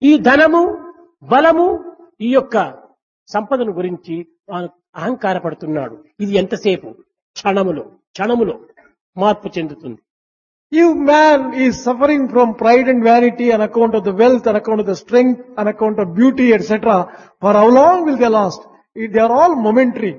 ఈ ధనము బలము ఈ యొక్క సంపదను గురించి తాను అహంకారపడుతున్నాడు. ఇది ఎంతసేపు క్షణములో మార్పు చెందుతుంది. If man is suffering from pride and vanity on account of the wealth, on account of the strength, on account of beauty, etc., for how long will they last? They are all momentary.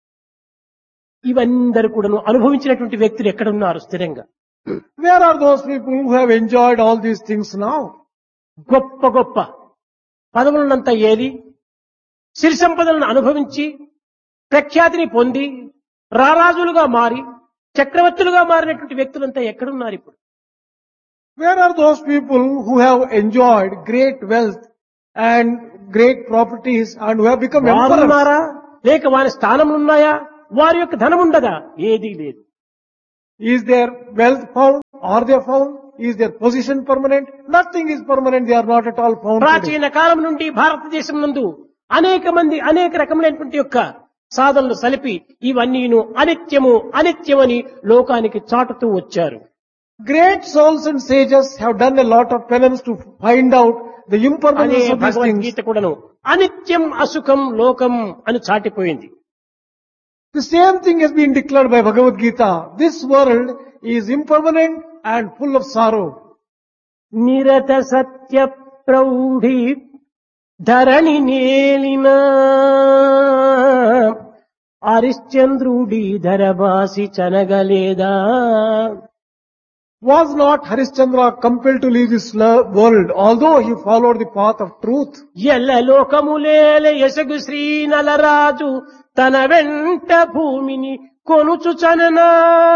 ఇవందరూ కూడాను అనుభవించినటువంటి వ్యక్తులు ఎక్కడున్నారు స్థిరంగా? Where are those people who have enjoyed all these things now? గొప్ప గొప్ప పదవులనంతా ఏలి సిరి సంపదలను అనుభవించి ప్రఖ్యాతిని పొంది రారాజులుగా మారి చక్రవర్తులుగా మారినటువంటి వ్యక్తులంతా ఎక్కడున్నారు ఇప్పుడు? Where are those people who have enjoyed great wealth and great properties and who have become emperors? వారున్నారా లేక వారి స్థానములు ఉన్నాయా? వారి యొక్క ధనం ఉండదా? ఏదీ లేదు. Is their wealth found? Are they found? Is their position permanent? Nothing is permanent. They are not at all found today. ప్రాచీన కాలం నుండి భారతదేశం నందు అనేక మంది అనేక రకములైనటువంటి యొక్క సాధనలు సలిపి ఇవన్నీను అనిత్యమని లోకానికి చాటుతూ వచ్చారు. Great souls and sages have done a lot of penance to find out the అదే impermanence of these things. Bhagavad Gita కూడాను అనిత్యం అసుఖం లోకం అని చాటిపోయింది. The same thing has been declared by Bhagavad Gita. This world is impermanent and full of sorrow. నిరత Satya ప్రౌఢి Dharani నేలిన హరిశ్చంద్రుడి ధరబాసి చనగలేదా? Was not Harishchandra compelled to leave this world, although he followed the path of truth? ఎల్ల లోకములేల యశగు శ్రీ నలరాజు తన వెంట భూమిని కొనుచు చననా.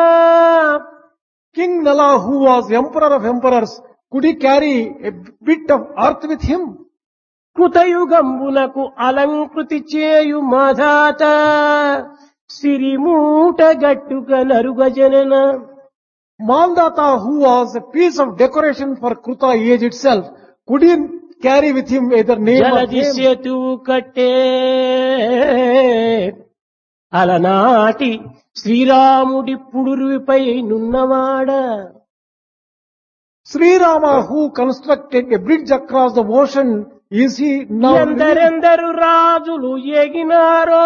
King Nala, who was emperor of emperors, could he carry a bit of earth with him? కృతయుగంబునకు అలంకృతి చేయు మాధాత సిరిమూట గట్టుక నరుగజనన. Mandata, who was a piece of decoration for Kruta age itself, could he carry with him either name or జలది fame? సేతువు కట్టే అలనాటి శ్రీరాముడి పుడురుపై నున్నవాడ. Sri Rama, who constructed a bridge across the ocean, is he now living? ఎందరెందరు రాజులు ఎగినారో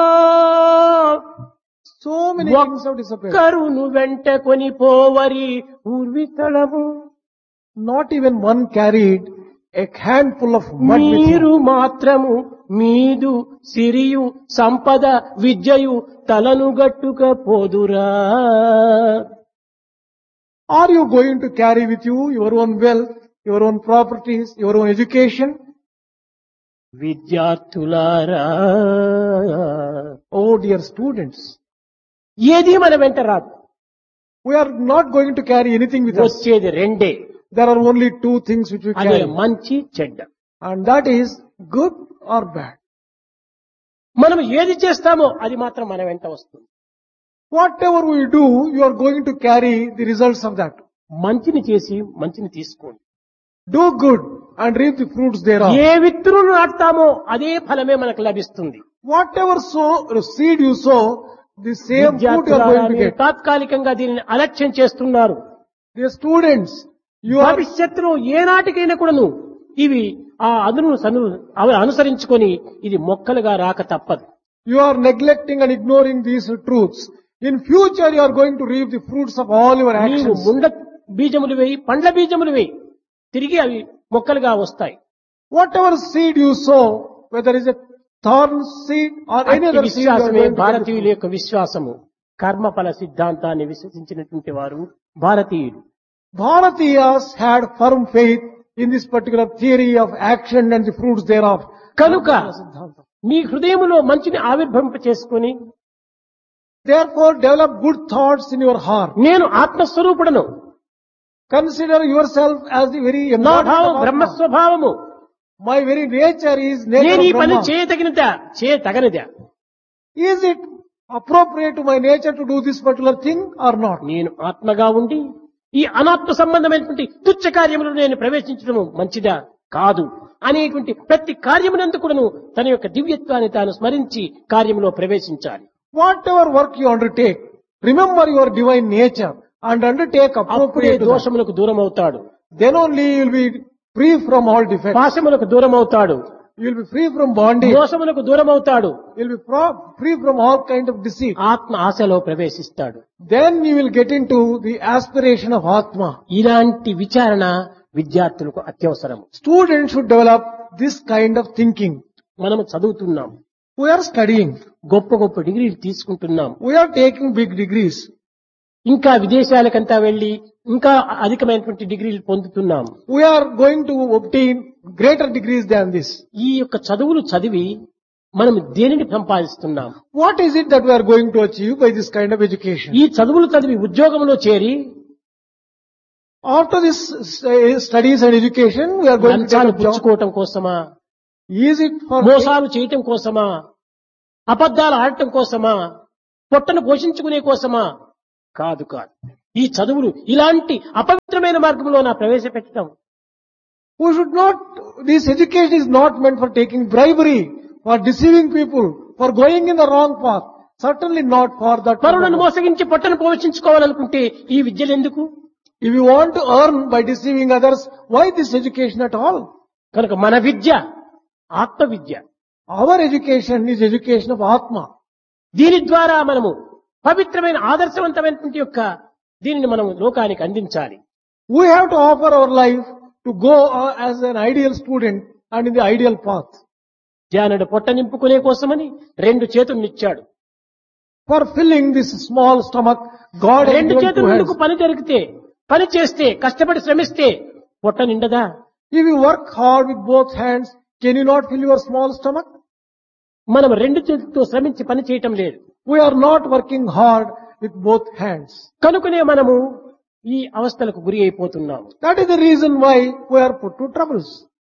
So many kings have disappeared. కరును వెంట కొని పోవరి ఊర్వితళము. Not even one carried a handful of mud with మీరు him. మాత్రము మీదు సిరియు సంపద విద్యయు తలను గట్టుక పోదురా. Are you going to carry with you your own wealth, your own properties, your own education? విద్యార్థులారా, Oh dear students, ఏది మన వెంట రాదు. we are not going to carry anything with us. వచ్చేది రెండే, There are only two things which we అదే carry, మంచి చెడ్డ. and that is good or bad. మనం ఏది చేస్తామో అది మాత్రం మన వెంట వస్తుంది. Whatever we do, you are going to carry the results of that. మంచిని చేసి మంచిని తీసుకోండి. Do good and reap the fruits thereof. ఏ విత్తులను నాటుతామో అదే ఫలమే మనకు లభిస్తుంది. Whatever seed you sow, the same fruit you are విద్యార్థులారా, going to మీరు get. తాత్కాలికంగా దీనిని అలక్ష్యం చేస్తున్నారు. Dear students, you are భవిష్యత్తులో ఏనాటికైనా కూడాను ఇవి ఆ అనుసరించుకొని ఇది మొక్కలుగా రాక తప్పదు. You are neglecting and ignoring these truths. In future, you are going to reap the fruits of all your నీవు actions. ముండ బీజములు వేయి, పండ్ల బీజములు వేయి, తిరిగి అవి మొక్కలుగా వస్తాయి. Whatever seed you sow, whether it is a thorn seed or any అట్టి other seed, you are విశ్వాసమే going to get the భారతీయుల fruit. యొక్క విశ్వాసము. కర్మఫల సిద్ధాంతాన్ని విశ్వసించినటువంటి వారు భారతీయులు. Bharatiyas had firm faith in this particular theory of action and the fruits thereof. కనుక మీ హృదయములో మంచిని ఆవిర్భవింప చేసుకుని Therefore, develop good thoughts in your heart. నేను ఆత్మస్వరూపుడను, Consider yourself as the very నా embodiment భావం of Atma. బ్రహ్మస్వభావము. My very nature is నేను nature ఈ of పని Brahma. చేయతగనిదా? Is it appropriate to my nature to do this particular thing or not? నేను ఆత్మగా ఉండి ఈ అనాత్మ సంబంధమైనటువంటి తుచ్చ కార్యములు నేను ప్రవేశించడం మంచిదా కాదు అనేటువంటి ప్రతి కార్యమునందు కూడాను తన యొక్క దివ్యత్వాన్ని తాను స్మరించి కార్యములో ప్రవేశించాలి. Whatever work you undertake, remember your divine nature and undertake అప్పుడే appropriate to that. దోషములకు దూరం అవుతాడు. Then only you will be free from all defects. పాశములకు దూరం అవుతాడు, You will be free from bondage. మోసములకు దూరం అవుతాడు, You will be free from all kind of deceit. ఆత్మ ఆశలో ప్రవేశిస్తాడు. Then you will get into the aspiration of Atma. ఇలాంటి విచారణ విద్యార్థులకు అత్యవసరం. Students should develop this kind of thinking. మనం చదువుతున్నాం, We are studying. గొప్ప గొప్ప డిగ్రీలు తీసుకుంటున్నాం, We are taking big degrees. ఇంకా విదేశాలకంతా వెళ్లి ఇంకా అధికమైనటువంటి డిగ్రీలు పొందుతున్నాం. We are going to obtain greater degrees than this. ఈ యొక్క చదువులు చదివి మనం దేనిని సంపాదిస్తున్నాం? What is it that we are going to achieve by this kind of education? ఈ చదువులు చదివి ఉద్యోగంలో చేరి After this studies and education, we are going to లంచాలు take a job. పుచ్చుకోవటం కోసమా, Is it for మోసాలు చేయటం కోసమా, అబద్ధాలు ఆడటం కోసమా, పొట్టను పోషించుకునే కోసమా? కాదు కాదు. ఈ చదువులు ఇలాంటి అపవిత్రమైన మార్గంలో నా ప్రవేశపెట్టడం. we should not, this education is not meant for taking bribery, for deceiving people, for going in the wrong path. Certainly not for that. పరులను మోసగించి పొట్టను పోషించుకోవాలనుకుంటే ఈ విద్యలు ఎందుకు? If you want to earn by deceiving others, why this education at all? కనుక మన విద్య ఆత్మ విద్య. Our education is education of Atma. దీని ద్వారా మనము పవిత్రమైన ఆదర్శవంతమైనటువంటి యొక్క దీనిని మనం లోకానికి అందించాలి. We have to offer our life to go as an ideal student and in the ideal path. ధ్యానుడు పొట్ట నింపుకునే కోసమని 2 చేతులనిచ్చాడు. For filling this small stomach, God has 2 given చేతుల 2 ముందుకు hands. పని జరిగితే, పని చేస్తే, కష్టపడి శ్రమిస్తే పొట్ట నిండదా? If you work hard with both hands, can you not fill your small stomach? మనం 2 చేతులతో శ్రమించి పని చేయటం లేదు. We are not working hard with both hands. కనుకనే మనము ఈ అవస్థలకు గురి అయిపోతున్నాము. That is the reason why we are put to troubles.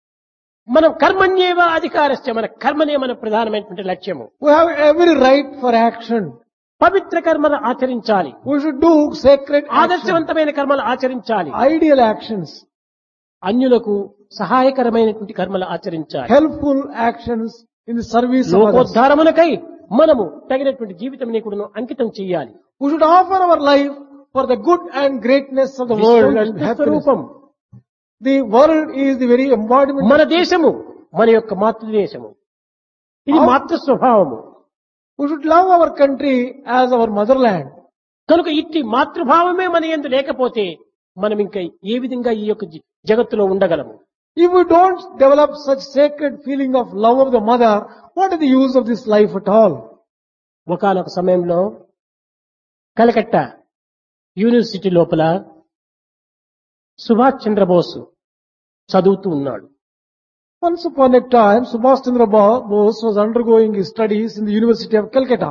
మనం కర్మణ్యేవ అధికారస్య, మన కర్మనే మన ప్రధానమైనటువంటి లక్ష్యము. We have every right for action. పవిత్ర కర్మలు ఆచరించాలి, We should do sacred action, ఆదర్శవంతమైన కర్మలు ఆచరించాలి, ideal actions, అన్యులకు సహాయకరమైనటువంటి కర్మలు ఆచరించాలి. helpful actions in the service of others. లోకోద్ధారమునకై మనము తగినటువంటి జీవితం కూడా అంకితం చేయాలి. We should offer our life for the good and greatness of the world and happiness. స్వరూపం. The world is the very embodiment. మన దేశము మన యొక్క మాతృదేశము, ఇది మాతృ స్వభావము. We should love our country as our motherland. కనుక ఇట్టి మాతృభావమే మన యందు లేకపోతే మనం ఇంకా ఏ విధంగా ఈ యొక్క జగత్తులో ఉండగలము? If we don't develop such sacred feeling of love of the mother, what is the use of this life at all? ఒకానొక సమయంలో కలకత్తా యూనివర్సిటీ లోపల సుభాష్ చంద్రబోస్ చదువుతూ ఉన్నాడు. Once upon a time, Subhash Chandra Bose was undergoing his studies in the University of Calcutta.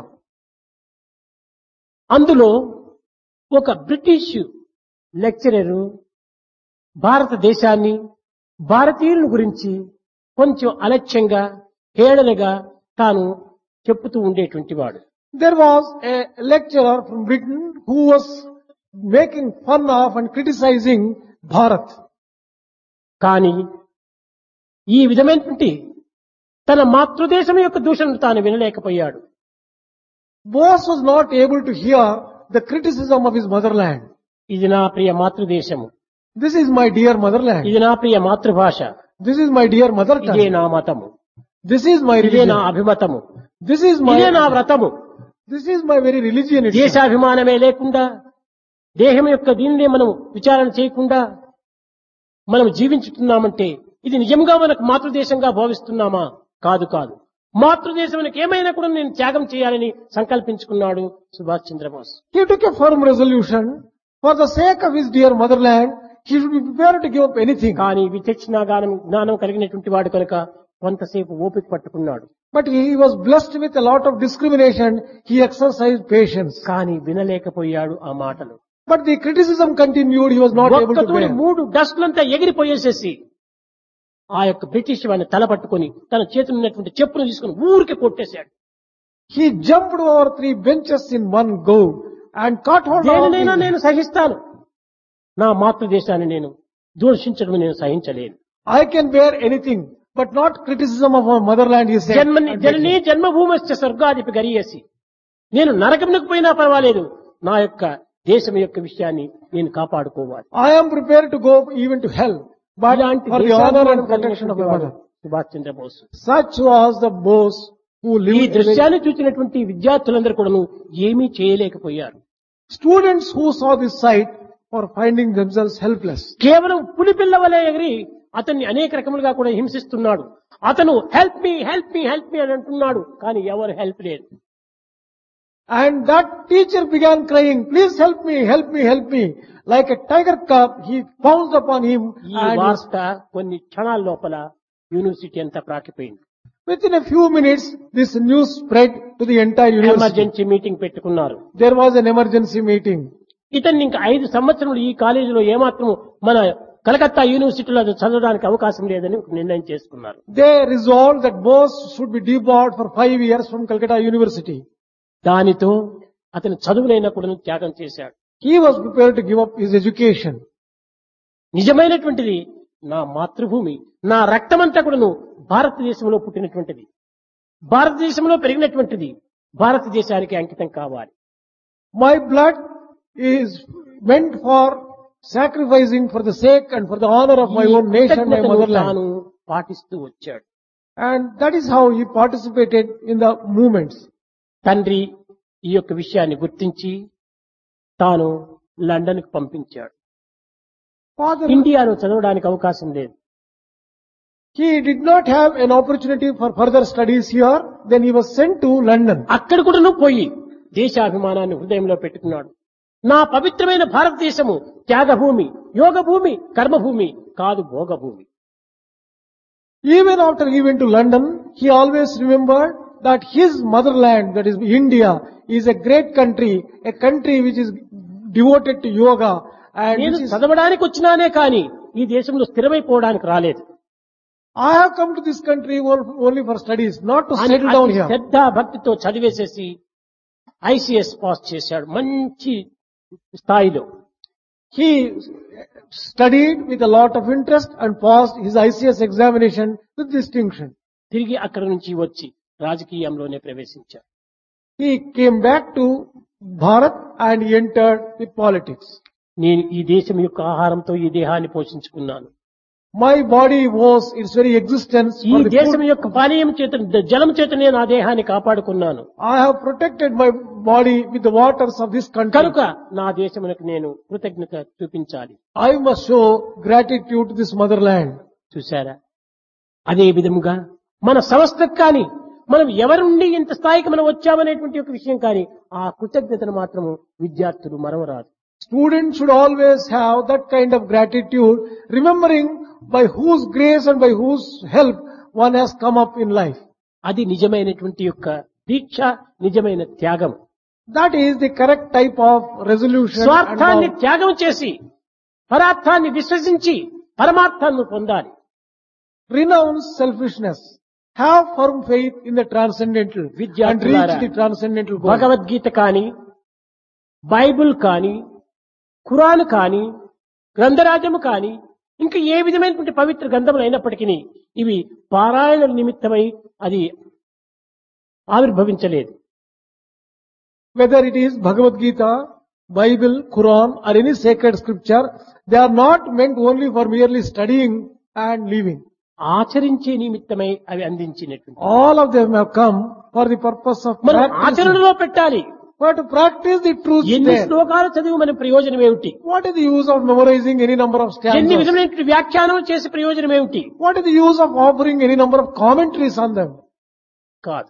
అందులో ఒక British lecturer భారతదేశాన్ని, భారతీయుల గురించి కొంచెం అలక్ష్యంగా, హేళనగా తాను చెప్పుతూ ఉండేటువంటి వాడు. There was a lecturer from Britain who was making fun of and criticizing Bharat. కానీ ఈ విధమైనటువంటి తన మాతృదేశం యొక్క దూషణను తాను వినలేకపోయాడు. Bose was not able to hear the criticism of his motherland. ఇది నా ప్రియ మాతృదేశము, This is my dear motherland. ఇది నా ప్రియ మాతృభాష, This is my dear mother ఇదే tongue. నా మతము, This is my ఇదే నా religion. అభిమతము, This is ఇదే నా my, వ్రతము. this is my very religion itself. దేశాభిమానమే లేకుండా, దేహం యొక్క దీనినే మనం విచారణ చేయకుండా మనం జీవించుతున్నామంటే ఇది నిజంగా మనకు మాతృదేశంగా భావిస్తున్నామా? కాదు కాదు. మాతృదేశానికి ఏమైనా కూడా నేను త్యాగం చేయాలని సంకల్పించుకున్నాడు Subhash Chandrabose. He took a firm resolution for the sake of his dear motherland. He should be prepared to give up anything. కానీ విచక్షణ జ్ఞానం కలిగినటువంటి వాడు కనుక కొంతసేపు ఓపిక పట్టుకున్నాడు. But he was blessed with a lot of discrimination. He exercised patience. కానీ వినలేకపోయాడు ఆ మాటలు. But the criticism continued. He was not able to ఒక్కతోని bear. 3 డస్ట్లంతా ఎగిరిపోయేసేసి ఆ యొక్క బ్రిటిష్ వాడిని తల పట్టుకొని తన చేతులు ఉన్నటువంటి చెప్పును తీసుకుని ఊరికి కొట్టేశాడు. He jumped over 3 benches in one go and caught hold of దేనినైనా him. నేను సహిస్తాను, నా మాతృదేశాన్ని నేను దూషించడం నేను సహించలేను. I can bear anything, but not criticism of our motherland, he said. జననీ జన్మభూమశ్చ స్వర్గాదిపి గరీయసి, నేను నరకమునకు పోయినా పర్వాలేదు, నా యొక్క దేశం యొక్క విషయాన్ని నేను కాపాడుకోవాలి. I am prepared to go even to hell, but ఇలాంటి for the దేశాభిమానం honor and protection of కలిగినటువంటి my వాడు mother. Subhash Chandrabose. Such was the Bose who ఈ lived. దృశ్యాన్ని చూసినటువంటి విద్యార్థులందరూ కూడాను ఏమీ చేయలేకపోయారు. Students who saw this sight were finding themselves helpless. కేవలం పులిపిల్ల వలె ఎగిరి అతన్ని అనేక రకములుగా కూడా హింసిస్తున్నాడు. అతను help me help me help me అని అంటున్నాడు, కానీ ఎవరు హెల్ప్ లేదు. And that teacher began crying, please help me, help me, help me. Like a tiger cub, he pounced upon him ఈ and వార్త కొన్ని క్షణాల లోపల యూనివర్సిటీ అంతా ప్రాకిపోయింది. within a few minutes this news spread to the entire university. Emergency meeting పెట్టుకున్నారు. There was an emergency meeting. ఇతన్ని ఇంకా 5 సంవత్సరాలు ఈ కాలేజీలో ఏమాత్రం మన కలకత్తా యూనివర్సిటీలో చదవడానికి అవకాశం లేదని ఒక నిర్ణయం చేసుకున్నారు. They resolved that Bose should be debarred for 5 years from Calcutta University. దానితో అతను చదువునైనా కూడా త్యాగం చేశాడు. He was prepared to give up his education. నిజమైనటువంటిది నా మాతృభూమి, నా రక్తమంతా కూడాను భారతదేశంలో పుట్టినటువంటిది, భారతదేశంలో పెరిగినటువంటిది, భారతదేశానికి అంకితం కావాలి. My blood is meant for sacrificing for the sake and for the honor of my ఈ own nation, my కృతజ్ఞతను motherland. తాను పాటిస్తూ వచ్చాడు. And that is how he participated in the movements. తండ్రి ఈ యొక్క విషయాన్ని గుర్తించి తాను లండన్ కు పంపించాడు. Father, ఇండియాలో చదవడానికి అవకాశం లేదు. he did not have an opportunity for further studies here. Then he was sent to London. అక్కడ కూడా పోయి దేశాభిమానాన్ని హృదయంలో పెట్టుకున్నాడు. నా పవిత్రమైన భారతదేశము త్యాగభూమి, యోగభూమి, కర్మభూమి కాదు భోగభూమి. Even after he went to London, he always remembered that his motherland, that is India, is a great country, a country which is devoted to yoga and నేను which is, చదవడానికి వచ్చినానే కానీ ఈ దేశంలో స్థిరమైపోవడానికి రాలేదు I have come to this country only for studies, not to అని settle down అతి here. శ్రద్ధ భక్తితో చదివేసేసి ICS pass చేశాడు మంచి స్థాయిలో. He studied with a lot of interest and passed his ICS examination with distinction. తిరిగి అక్కడి నుంచి వచ్చి రాజకీయంలోనే ప్రవేశించాడు. He came back to Bharat and he entered the politics. నేను ఈ దేశం యొక్క ఆహారంతో ఈ దేహాన్ని పోషించుకున్నాను. My body was its very existence ఈ for the దేశం food. యొక్క పానీయం చేత జలం చేత నేను ఆ దేహాన్ని కాపాడుకున్నాను. I have protected my body with the waters of this country. కనుక నా దేశమునకు నేను కృతజ్ఞత చూపించాలి. I must show gratitude to this motherland. చూశారా? అదే విధముగా మన సంస్థకు కానీ మనం ఎవరి నుండి ఇంత స్థాయికి మనం వచ్చామనేటువంటి ఒక విషయం కానీ ఆ కృతజ్ఞతను మాత్రము విద్యార్థులు మరవరాదు. Students should always have that kind of gratitude, remembering by whose grace and by whose help one has come up in life. అది నిజమైనటువంటి యొక్క దీక్ష, నిజమైన త్యాగం. That is the correct type of resolution. స్వార్థాన్ని And త్యాగం చేసి పరార్థాన్ని విశ్వసించి పరమార్థాన్ని పొందాలి. renounce selfishness. Have firm faith in the transcendental and విద్యార్థులారా, reach the transcendental goal. Bhagavad Gita కానీ, బైబుల్ కానీ, ఖురాన్ కానీ, గ్రంథరాజము కానీ, ఇంకా ఏ విధమైనటువంటి పవిత్ర గ్రంథములు అయినప్పటికీ ఇవి పారాయణ నిమిత్తమై అది ఆవిర్భవించలేదు. Whether it is Bhagavad Gita, Bible, Quran or any sacred scripture, they are not meant only for merely studying and living. ఆచరించే నిమిత్తమై అవి అందించినటువంటి All of them have come for the purpose of మనం practicing. ఆచరణలో పెట్టాలి. But to practice the truth ఎన్ని there. శ్లోకాలు చదివి మన ప్రయోజనం ఏమిటి? What is the use of memorizing any number of ఎన్ని stanzas? విధమైనటువంటి వ్యాఖ్యానం చేసే ప్రయోజనం ఏమిటి? What is the use of offering any number of commentaries on them? కాదు.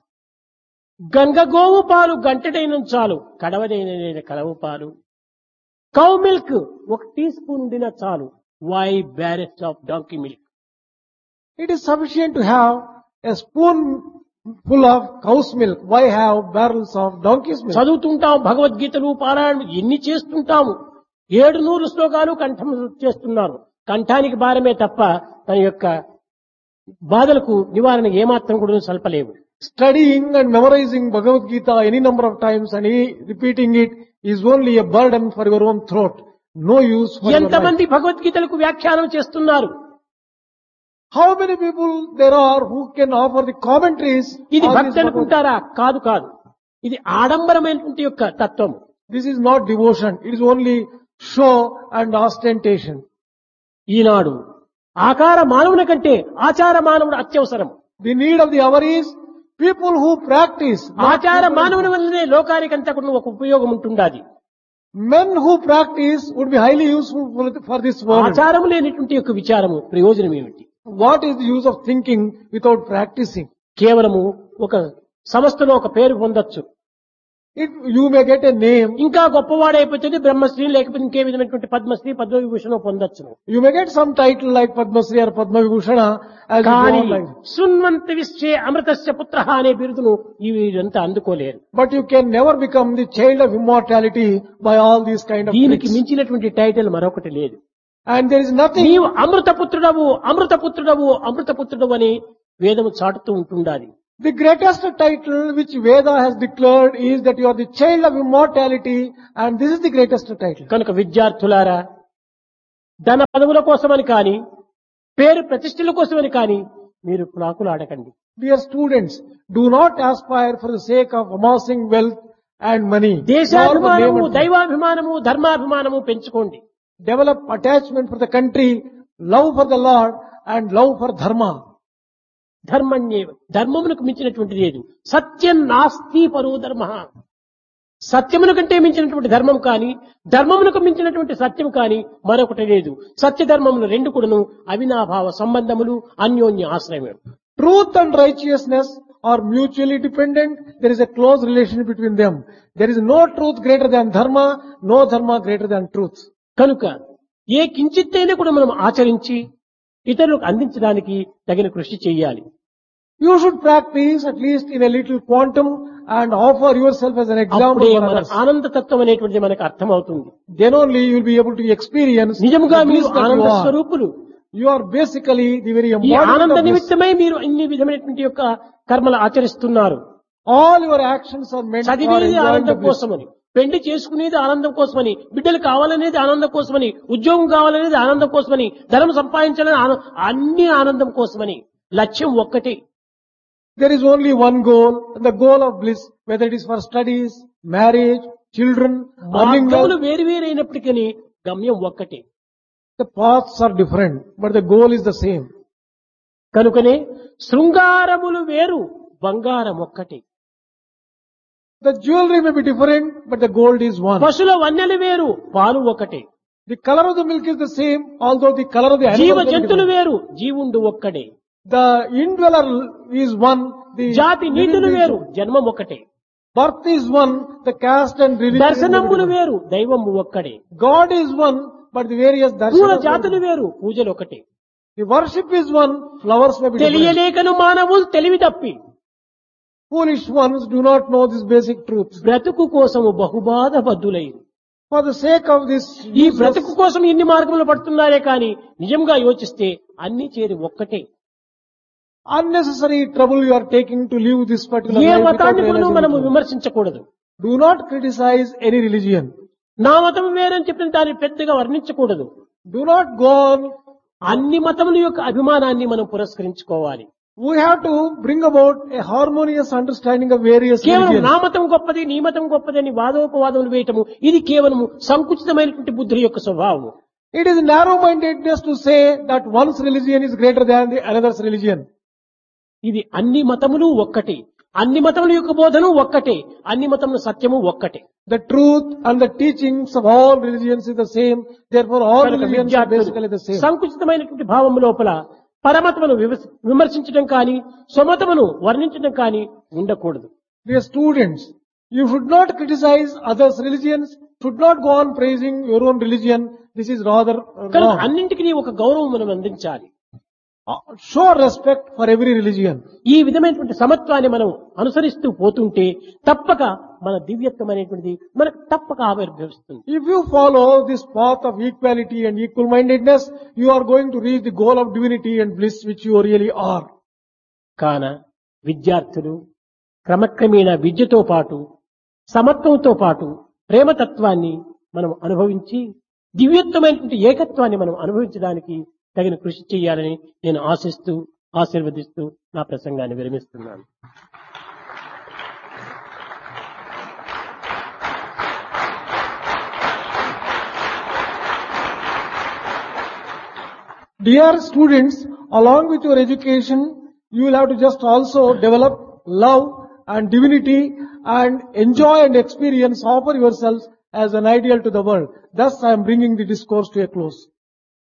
గంగగోవు పాలు గంటడైన చాలు, కడవడైన కలవు పాలు. కౌ మిల్క్ 1 టీ స్పూన్ ఉండిన చాలు, why బ్యారెస్ట్ of donkey milk. It is sufficient to have a spoon full of cow's milk. Why have barrels of donkey's milk? చదువుతుంటాం భగవద్గీతలు పారాయణ ఎన్ని చేస్తుంటాము. 700 శ్లోకాలు కంఠం చేస్తున్నారు. కంఠానికి భారమే తప్ప తన యొక్క బాధలకు నివారణ ఏమాత్రం కూడా సల్పలేవు. Studying and memorizing Bhagavad Gita any number of times and repeating it is only a burden for your own throat. No use for your life. ఎంతమంది భగవద్గీతలకు వ్యాఖ్యానం చేస్తున్నారు? How many people there are who can offer the commentaries? ఇది on భక్తి this Bhagavad- అనుకుంటారా? కాదు కాదు. ఇది ఆడంబరమైనటువంటి యొక్క తత్వం. This is not devotion. It is only show and ostentation. ఈనాడు ఆకార మానవుని కంటే ఆచార మానవుడు అత్యవసరం. The need of the hour is people who practice. not ఆచార people మానవుని who- వల్లనే లోకానికంతా కూడా ఒక ఉపయోగం ఉంటుండాది. Men who practice would be highly useful for this world. ఆచారం లేనటువంటి యొక్క విచారము ప్రయోజనం ఏమిటి? What is the use of thinking without practicing? కేవలము ఒక సంస్థలో ఒక పేరు పొందొచ్చు, If you may get a name, ఇంకా గొప్పవాడైపోతుంది బ్రహ్మశ్రీ, లేకపోతే ఇంకే విధమైనటువంటి పద్మశ్రీ పద్మవిభూషణం పొందొచ్చును. you may get some title like Padma Shri or Padma Vibhushana as you go కానీ on like. శృణ్వంత విశ్వే అమృతస్య పుత్రః అనే బిరుదును వీరంతా అందుకోలేరు. But you can never become the child of immortality by all these kind of దీనికి tricks. మించినటువంటి title మరొకటి లేదు. And there is nothing. నీవు అమృతపుత్రుడవు అమృతపుత్రుడవు అమృతపుత్రుడవు అని వేదము చాటుతూ ఉంటుండాలి. The greatest title which Veda has declared is that you are the child of immortality, and this is the greatest title. కనుక విద్యార్థులారా, ధన పదవుల కోసమని కానీ పేరు ప్రతిష్టల కోసమని కానీ మీరు ప్రాకులాడకండి. Dear students, do not aspire for the sake of amassing wealth and money. nor for name దేశాభిమానము, and fame. దైవాభిమానము, ధర్మాభిమానము పెంచుకోండి. Develop attachment for the country, love for the Lord, and love for dharma. ధర్మణ్యేవ, ధర్మమునకు మించినటువంటి లేదు. సత్యం నాస్తి పరో ధర్మ. సత్యమును కంటే మించినటువంటి ధర్మం కానీ ధర్మమునకు మించినటువంటి సత్యం కానీ మరొకటి లేదు. సత్య ధర్మములు రెండు కూడాను అవినాభావ సంబంధములు, అన్యోన్య ఆశ్రయములు. Truth and righteousness are mutually dependent. There is a close relation between them. There is no truth greater than dharma, no dharma greater than truth. కనుక ఏ కించిత్తైనా కూడా మనం ఆచరించి ఇతరులకు అందించడానికి తగిన కృషి చేయాలి. You should practice at least in a little quantum and offer yourself as an example అప్పుడే for మన others. ఆనందతత్వం అనేటువంటిది మనకు అర్థమవుతుంది. Then only you will be able to experience నిజముగా the మీరు bliss that ఆనంద you are. స్వరూపులు. You are basically the very ఈ embodiment ఆనంద of bliss. నిమిత్తమై మీరు ఇన్ని విధమైనటువంటి యొక్క కర్మలు ఆచరిస్తున్నారు. All your actions are meant for చదివేది enjoying the ఆనందం bliss. కోసమని, పెళ్లి చేసుకునేది ఆనందం కోసమని, బిడ్డలు కావాలనేది ఆనందం కోసమని, ఉద్యోగం కావాలనేది ఆనందం కోసమని, ధనం సంపాదించాలని అన్ని ఆనందం కోసమని. లక్ష్యం ఒక్కటే. There is only one goal, and the goal of bliss, whether it is for studies, marriage, children, earning మార్గములు wealth, వేరు వేరైనప్పటికీ గమ్యం ఒక్కటే. the paths are different, but the goal is the same. కనుకనే శృంగారములు వేరు, బంగారం ఒక్కటే. The jewelry may be different, but the gold is one. పశుల వన్నెలు వేరు, పాలు ఒకటే. The color of the milk is the same, although the color of the జీవ animal may be జంతువులు different. వేరు, జీవుండు ఒక్కడే. The indweller is one, the జాతి living నీతులు being- వేరు, జన్మం ఒకటే. birth is one, the caste and religion is దర్శనములు one. వేరు, దైవము ఒక్కడే. God is one, but the various పూల darshanas జాతులు are one. వేరు, పూజలు ఒకటే. The worship is one, flowers may be different. తెలియలేకను మానవులు తెలివి తప్పి Foolish ones do not know this basic truth. బ్రతుకు కోసము బహుబాధ బద్దులైరు. For the sake of this ఈ useless- బ్రతుకు కోసం ఇన్ని మార్గములు పడుతున్నారే కానీ నిజంగా యోచిస్తే అన్ని చేరి ఒక్కటే. unnecessary trouble you are taking to live this particular A life without మతాన్ని కూడా realizing మనము the truth. విమర్శించకూడదు. Do not criticize any religion. నా మతం వేరని చెప్పిన దాన్ని పెద్దగా వర్ణించకూడదు. Do not go on. అన్ని మతముల యొక్క అభిమానాన్ని మనం పురస్కరించుకోవాలి. We have to bring about a harmonious understanding of various కేవలం religions. నా మతం గొప్పది, నీ మతం గొప్పది అని వాదోపవాదములు వేయటము ఇది కేవలము సంకుచితమైనటువంటి బుద్ధి యొక్క స్వభావము. It is narrow-mindedness to say that one's religion is greater than the another's religion. ఇది అన్ని మతములు ఒక్కటే, అన్ని మతముల యొక్క బోధను ఒక్కటే, అన్ని మతముల సత్యము ఒక్కటే. The truth and the teachings of all religions is the same. Therefore, all కనుక religions are విద్యార్థులు basically the same. సంకుచితమైనటువంటి భావము లోపల పరమతమును విమర్శించడం కానీ స్వమతమును వర్ణించడం కానీ ఉండకూడదు. Dear students, you should not criticize others' religions, should not go on praising your own religion. This is rather కనుక wrong. అన్నింటికి ఒక గౌరవం మనం అందించాలి. Show respect for every religion. ఈ విధమైనటువంటి సమత్వాన్ని మనం అనుసరిస్తూ పోతుంటే తప్పక మన దివ్యత్వం అనేటువంటిది మనకు తప్పక ఆవిర్భవిస్తుంది. If you follow this path of equality and equal-mindedness, you are going to reach the goal of divinity and bliss which you really are. కాన విద్యార్థులు క్రమక్రమేణా విద్యతో పాటు సమత్వంతో పాటు ప్రేమతత్వాన్ని మనం అనుభవించి దివ్యత్వమైనటువంటి ఏకత్వాన్ని మనం అనుభవించడానికి తగిన కృషి చేయాలని నేను ఆశిస్తూ ఆశీర్వదిస్తూ నా ప్రసంగాన్ని విరమిస్తున్నాను. Dear students, along with your education, you will have to just also develop love and divinity and enjoy and experience, offer yourselves as an ideal to the world. Thus, I am bringing the discourse to a close.